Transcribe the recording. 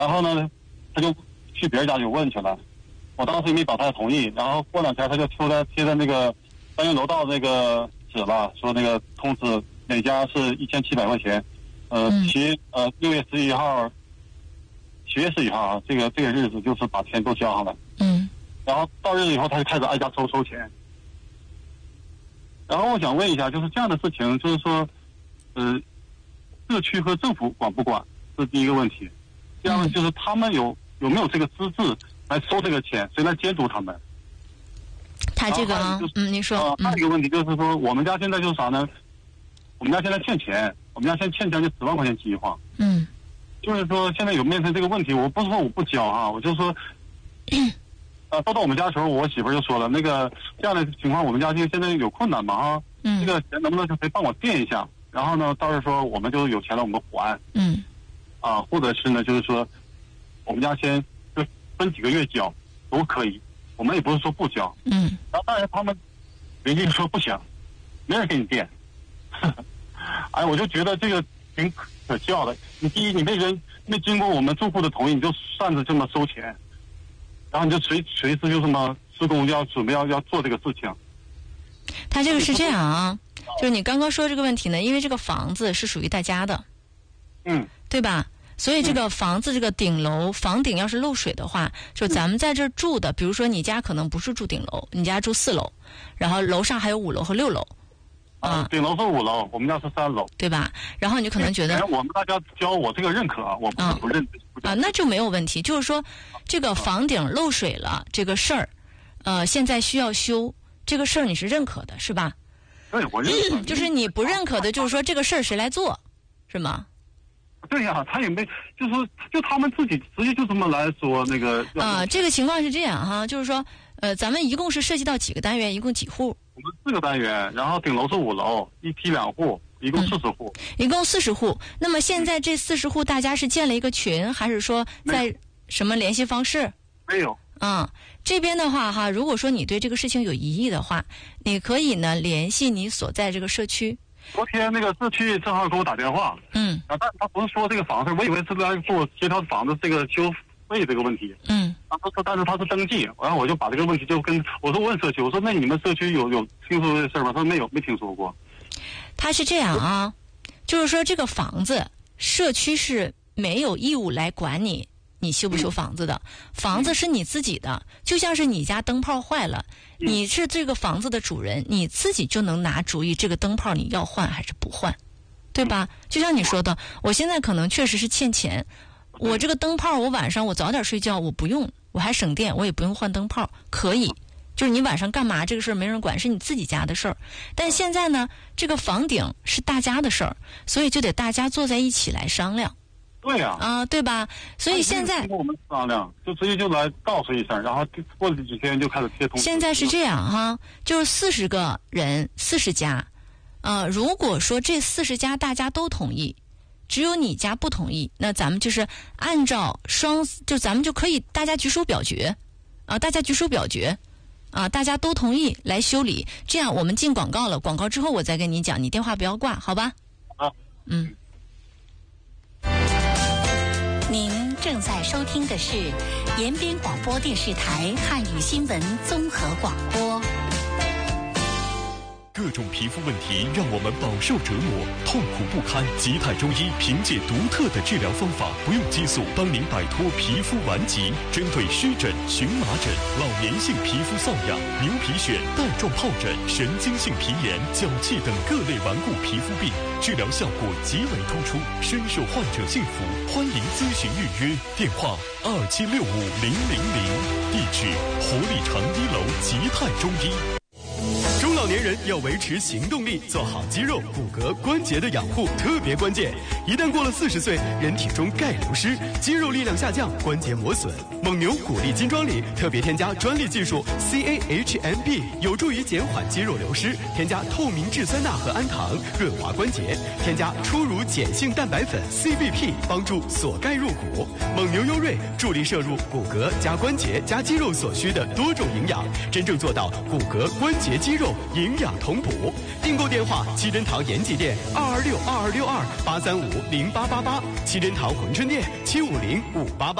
然后呢，他就去别人家有问去了。我当时也没找他同意，然后过2天他就贴在那个单元楼道那个纸了，说那个通知每家是1700块钱。6月11号，7月11号啊，这个日子就是把钱都交上来。然后到日子以后，他就开始挨家收钱。然后我想问一下，就是这样的事情，就是说，社区和政府管不管？这是第一个问题。第二个就是他们有没有这个资质来收这个钱？谁来监督他们？ 他这个您说。 还有一个问题就是说，我们家现在就是啥呢？我们家现在欠钱，我们家现在欠将近10万块钱计划。就是说现在有面临这个问题，我不是说我不交啊，我就说，到我们家的时候，我媳妇儿就说了，那个这样的情况，我们家现在有困难嘛啊，这个钱能不能就可以帮我垫一下？然后呢，到时候说我们就有钱了，我们还。或者是呢，就是说，我们家先就分几个月交都可以，我们也不是说不交。然后当然他们邻居说不行，没人给你垫。哎，我就觉得这个挺可笑的。你第一，你没经过我们住户的同意，你就擅自这么收钱，然后你就随时就这么施工准备要做这个事情。 他这个是这样啊，就是你刚刚说这个问题呢，因为这个房子是属于大家的，对吧？所以这个房子这个顶楼房顶要是漏水的话，就咱们在这住的，比如说你家可能不是住顶楼，你家住4楼，然后楼上还有5楼和6楼。 顶楼是5楼，我们家是3楼， 对吧？然后你可能觉得我们大家交我这个认可，我不认那就没有问题。就是说，这个房顶漏水了这个事儿，现在需要修这个事儿，你是认可的，是吧？ 对，我认可。 就是你不认可的，就是说这个事儿谁来做，是吗？ 对呀，他也没，就他们自己直接就这么来说那个。 这个情况是这样哈，就是说，咱们一共是涉及到几个单元，一共几户？ 我们4个单元，然后顶楼是5楼，一梯2户，一共40户。 一共40户。那么现在这40户，大家是建了一个群，还是说在什么联系方式？ 没有。 这边的话哈，如果说你对这个事情有疑义的话，你可以呢联系你所在这个社区。 昨天那个社区正好给我打电话，但他不是说这个房子，我以为是来做协调房子这个修费这个问题，他说但是他是登记，然后我就把这个问题就跟我说问社区，我说那你们社区有听说这事儿吗？他说没有，没听说过。 他是这样啊，就是说这个房子社区是没有义务来管你修不修房子的，房子是你自己的，就像是你家灯泡坏了，你是这个房子的主人，你自己就能拿主意这个灯泡你要换还是不换，对吧？就像你说的，我现在可能确实是欠钱，我这个灯泡我晚上我早点睡觉我不用，我还省电，我也不用换灯泡，可以，就是你晚上干嘛这个事儿没人管，是你自己家的事儿。但现在呢，这个房顶是大家的事儿，所以就得大家坐在一起来商量。 对呀， 对吧？所以现在我们商量，就直接就来告诉一声，然后过了几天就开始贴通知。 现在是这样哈，就是40个人，40家，如果说这40家大家都同意，只有你家不同意，那咱们就是按照就咱们就可以大家举手表决，大家举手表决，大家都同意来修理。这样我们进广告了，广告之后我再跟你讲，你电话不要挂，好吧？ 您正在收听的是延边广播电视台汉语新闻综合广播。 各种皮肤问题让我们饱受折磨，痛苦不堪。吉泰中医凭借独特的治疗方法，不用激素，帮您摆脱皮肤顽疾。针对湿疹、荨麻疹、老年性皮肤瘙痒、牛皮癣、带状疱疹、神经性皮炎、脚气等各类顽固皮肤病，治疗效果极为突出，深受患者信服。欢迎咨询预约，电话27650000，地址活力城1楼吉泰中医。中老年人要维持行动力，做好肌肉、骨骼、关节的养护特别关键。一旦过了40岁，人体中钙流失，肌肉力量下降，关节磨损。蒙牛骨力金装里特别添加专利技术 CAHMB， 有助于减缓肌肉流失。添加透明质酸钠和氨糖，润滑关节。添加初乳碱性蛋白粉 CBP， 帮助锁钙入骨。蒙牛优瑞助力摄入骨骼加关节加肌肉所需的多种营养，真正做到骨骼、关节、肌肉营养雅同补。订购电话：七珍桃延吉店2262262，8350888；七珍桃珲春店7505888。